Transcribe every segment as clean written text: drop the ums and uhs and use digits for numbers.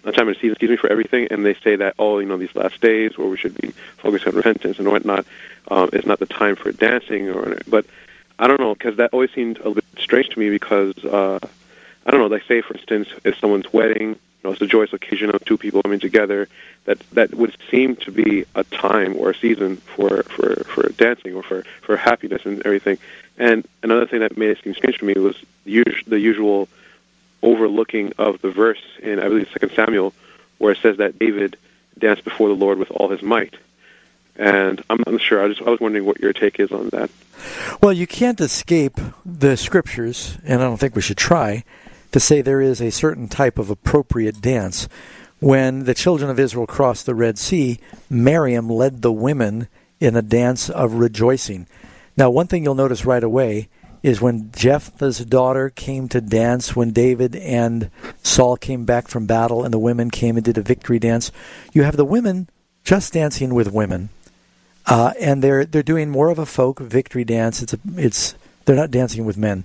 a time in season, for everything, and they say that, these last days where we should be focused on repentance and whatnot, is not the time for dancing, but I don't know, because that always seemed a little bit strange to me because, I don't know, like say, for instance, if someone's wedding, it's a joyous occasion of two people coming together, that would seem to be a time or a season for dancing or for happiness and everything. And another thing that made it seem strange to me was the usual overlooking of the verse in, I believe, 2 Samuel, where it says that David danced before the Lord with all his might. And I'm not sure. I was wondering what your take is on that. Well, you can't escape the Scriptures, and I don't think we should try, to say there is a certain type of appropriate dance. When the children of Israel crossed the Red Sea, Miriam led the women in a dance of rejoicing. Now, one thing you'll notice right away is when Jephthah's daughter came to dance, when David and Saul came back from battle and the women came and did a victory dance, you have the women just dancing with women. And they're doing more of a folk victory dance. They're not dancing with men.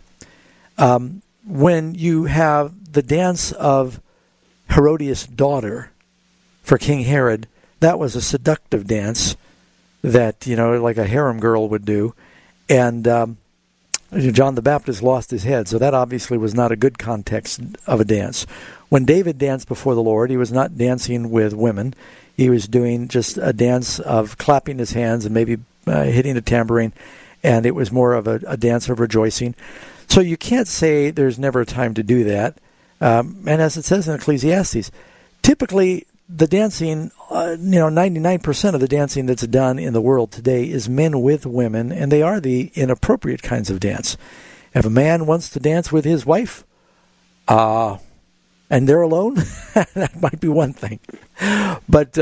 When you have the dance of Herodias' daughter for King Herod, that was a seductive dance that, like a harem girl would do. And John the Baptist lost his head, so that obviously was not a good context of a dance. When David danced before the Lord, he was not dancing with women. He was doing just a dance of clapping his hands and maybe hitting a tambourine, and it was more of a dance of rejoicing. So you can't say there's never a time to do that. And as it says in Ecclesiastes, typically the dancing, 99% of the dancing that's done in the world today is men with women, and they are the inappropriate kinds of dance. If a man wants to dance with his wife, and they're alone, that might be one thing. But,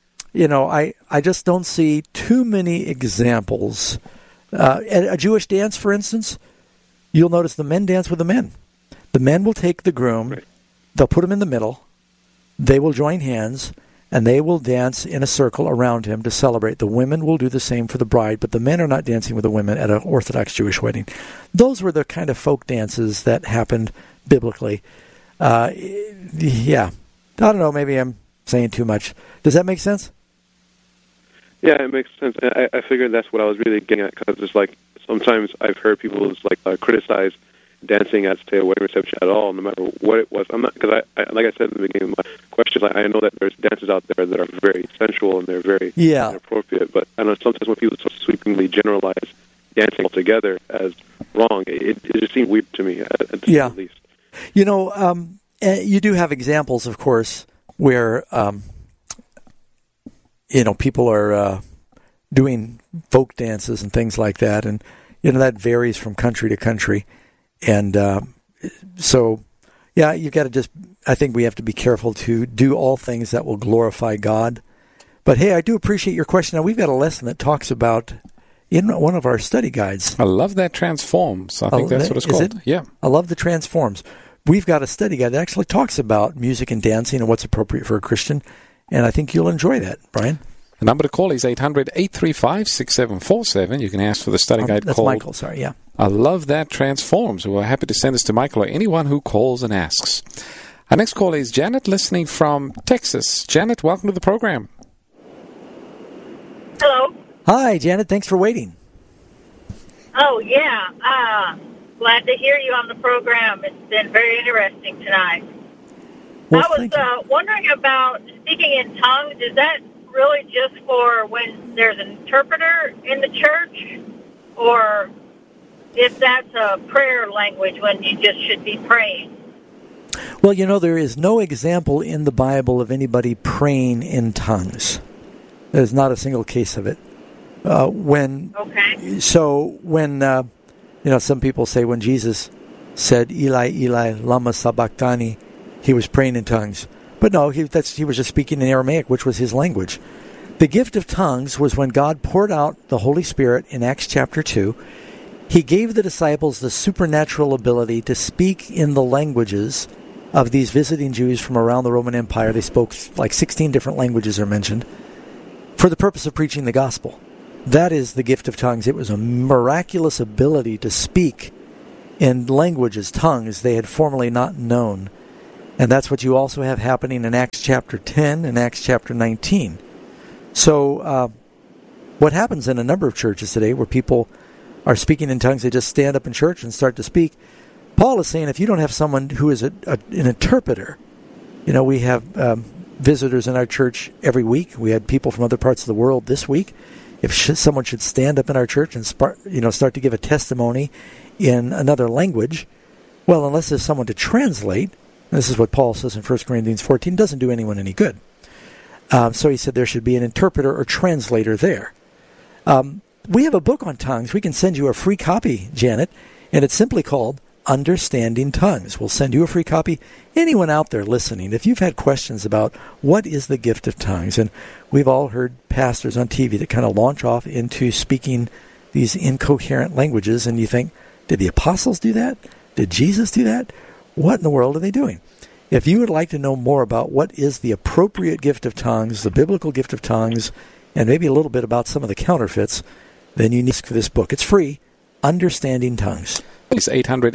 I just don't see too many examples. At a Jewish dance, for instance, you'll notice the men dance with the men. The men will take the groom, right. They'll put him in the middle, they will join hands, and they will dance in a circle around him to celebrate. The women will do the same for the bride, but the men are not dancing with the women at an Orthodox Jewish wedding. Those were the kind of folk dances that happened biblically. Yeah. I don't know, maybe I'm saying too much. Does that make sense? Yeah, it makes sense. I figured that's what I was really getting at, because it's like sometimes I've heard people criticize dancing at, say, a wedding reception at all, no matter what it was. I'm not, because I like I said in the beginning of my question, I know that there's dances out there that are very sensual and they're very inappropriate, but I know sometimes when people so sweepingly generalize dancing altogether as wrong, it just seems weird to me, at least. You do have examples, of course, where people are doing folk dances and things like that, and that varies from country to country. And you've got to I think we have to be careful to do all things that will glorify God. But hey, I do appreciate your question. Now, we've got a lesson that talks about, in one of our study guides. I love that Transforms. I think that's what it's called. Yeah. I love the Transforms. We've got a study guide that actually talks about music and dancing and what's appropriate for a Christian. And I think you'll enjoy that, Brian. The number to call is 800-835-6747. You can ask for the study guide that's called... That's Michael, sorry, yeah. I love that Transforms. We're happy to send this to Michael or anyone who calls and asks. Our next call is Janet, listening from Texas. Janet, welcome to the program. Hello. Hi, Janet. Thanks for waiting. Oh, yeah. Glad to hear you on the program. It's been very interesting tonight. Well, I was wondering about speaking in tongues. Is that really just for when there's an interpreter in the church, or if that's a prayer language when you just should be praying? Well, there is no example in the Bible of anybody praying in tongues. There's not a single case of it. When some people say when Jesus said, Eli, Eli, lama sabachthani, he was praying in tongues. But no, he was just speaking in Aramaic, which was his language. The gift of tongues was when God poured out the Holy Spirit in Acts chapter 2. He gave the disciples the supernatural ability to speak in the languages of these visiting Jews from around the Roman Empire. They spoke like 16 different languages are mentioned for the purpose of preaching the gospel. That is the gift of tongues. It was a miraculous ability to speak in languages, tongues they had formerly not known. And that's what you also have happening in Acts chapter 10 and Acts chapter 19. So what happens in a number of churches today where people are speaking in tongues, they just stand up in church and start to speak. Paul is saying if you don't have someone who is an interpreter, we have visitors in our church every week. We had people from other parts of the world this week. If someone should stand up in our church and start to give a testimony in another language, well, unless there's someone to translate, and this is what Paul says in 1 Corinthians 14, doesn't do anyone any good. So he said there should be an interpreter or translator there. We have a book on tongues. We can send you a free copy, Janet, and it's simply called Understanding Tongues. We'll send you a free copy. Anyone out there listening, if you've had questions about what is the gift of tongues, and we've all heard pastors on TV that kind of launch off into speaking these incoherent languages, and you think, did the apostles do that? Did Jesus do that? What in the world are they doing? If you would like to know more about what is the appropriate gift of tongues, the biblical gift of tongues, and maybe a little bit about some of the counterfeits, then you need for this book. It's free, Understanding Tongues. It's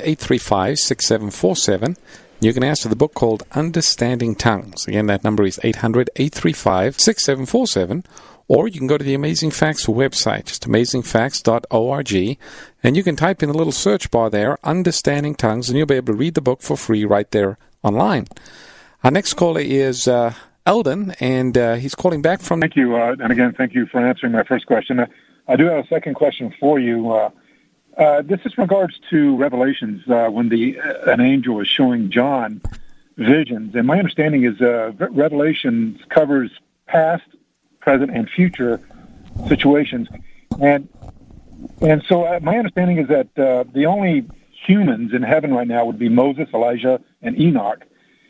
800-835-6747. You can ask for the book called Understanding Tongues. Again, that number is 800-835-6747. Or you can go to the Amazing Facts website, just amazingfacts.org, and you can type in a little search bar there, Understanding Tongues, and you'll be able to read the book for free right there online. Our next caller is Eldon, and he's calling back from... Thank you, and again, thank you for answering my first question. I do have a second question for you. This is in regards to Revelations, when an angel is showing John visions. And my understanding is Revelations covers past, present, and future situations. And so my understanding is that the only humans in heaven right now would be Moses, Elijah, and Enoch.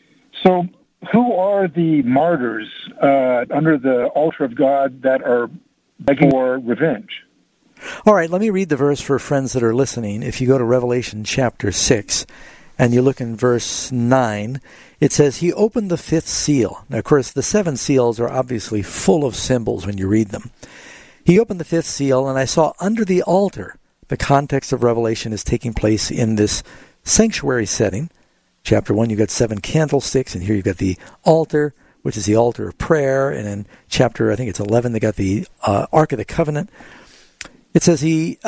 So who are the martyrs under the altar of God that are begging for revenge? All right, let me read the verse for friends that are listening. If you go to Revelation chapter 6 and you look in verse 9, it says, He opened the fifth seal. Now, of course, the seven seals are obviously full of symbols when you read them. He opened the fifth seal, and I saw under the altar, the context of Revelation is taking place in this sanctuary setting. Chapter 1, you've got 7 candlesticks, and here you've got the altar, which is the altar of prayer. And in chapter, I think it's 11, they got the Ark of the Covenant. It says, the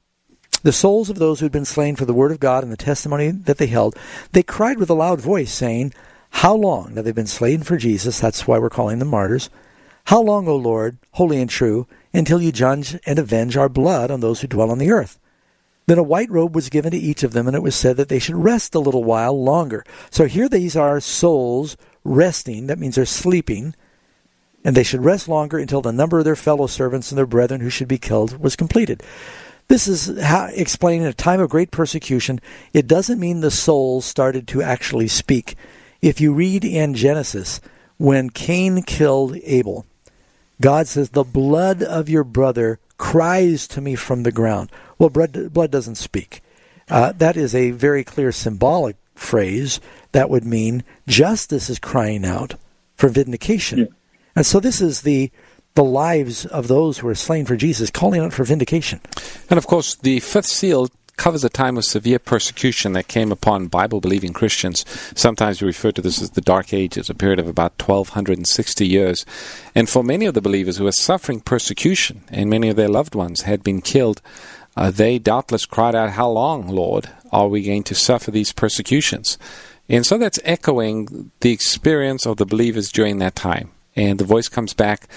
souls of those who had been slain for the word of God and the testimony that they held, they cried with a loud voice, saying, How long? Now they've been slain for Jesus, that's why we're calling them martyrs. How long, O Lord, holy and true, until you judge and avenge our blood on those who dwell on the earth? Then a white robe was given to each of them, and it was said that they should rest a little while longer. So here these are souls resting, that means they're sleeping, and they should rest longer until the number of their fellow servants and their brethren who should be killed was completed. This is explaining a time of great persecution. It doesn't mean the souls started to actually speak. If you read in Genesis, when Cain killed Abel, God says, the blood of your brother cries to me from the ground. Well, blood doesn't speak. That is a very clear symbolic phrase that would mean justice is crying out for vindication. Yeah. And so this is the lives of those who are slain for Jesus, calling out for vindication. And of course, the fifth seal covers a time of severe persecution that came upon Bible-believing Christians. Sometimes we refer to this as the Dark Ages, a period of about 1,260 years. And for many of the believers who are suffering persecution, and many of their loved ones had been killed, they doubtless cried out, How long, Lord, are we going to suffer these persecutions? And so that's echoing the experience of the believers during that time. And the voice comes back,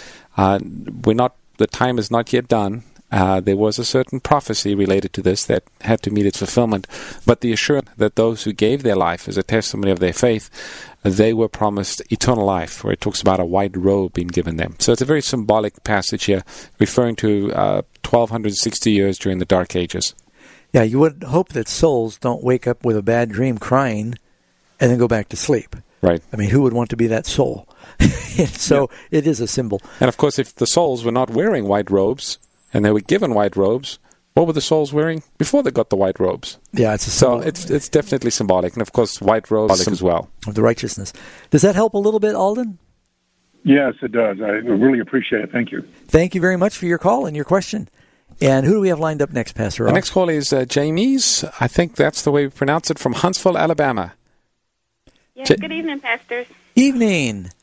the time is not yet done. There was a certain prophecy related to this that had to meet its fulfillment. But the assurance that those who gave their life as a testimony of their faith, they were promised eternal life, where it talks about a white robe being given them. So it's a very symbolic passage here, referring to 1,260 years during the Dark Ages. Yeah, you would hope that souls don't wake up with a bad dream crying and then go back to sleep. Right. I mean, who would want to be that soul? So It is a symbol. And of course, if the souls were not wearing white robes, and they were given white robes, what were the souls wearing before they got the white robes? Yeah, it's a symbol. So it's definitely symbolic. And of course, white robes as well. Of the righteousness. Does that help a little bit, Alden? Yes, it does. I really appreciate it. Thank you. Thank you very much for your call and your question. And who do we have lined up next, Pastor Ross? The next call is Jamie's. I think that's the way we pronounce it, from Huntsville, Alabama. Yes, good evening, pastors. Evening.